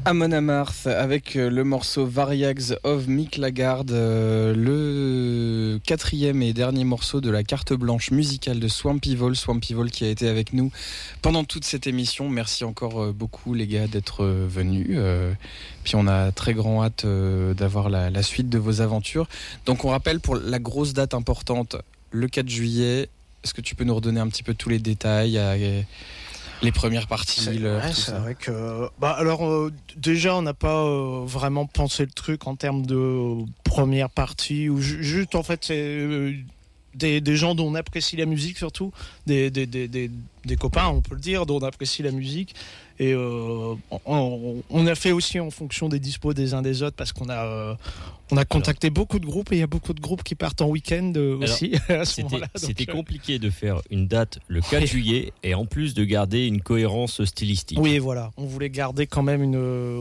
Amon Amarth avec le morceau Variags of Mick Lagarde, le quatrième et dernier morceau de la carte blanche musicale de Swampy Vole qui a été avec nous pendant toute cette émission. Merci encore beaucoup les gars d'être venus. Puis on a très grand hâte d'avoir la suite de vos aventures. Donc on rappelle pour la grosse date importante, le 4 juillet. Est-ce que tu peux nous redonner un petit peu tous les détails les premières parties, c'est vrai que déjà on n'a pas vraiment pensé le truc en termes de première partie ou juste en fait c'est des gens dont on apprécie la musique, surtout des copains, on peut le dire, dont on apprécie la musique. Et on a fait aussi en fonction des dispos des uns des autres, parce qu'on a contacté beaucoup de groupes, et il y a beaucoup de groupes qui partent en week-end aussi. Alors, c'était compliqué de faire une date le 4 juillet et en plus de garder une cohérence stylistique. Oui, voilà, on voulait garder quand même une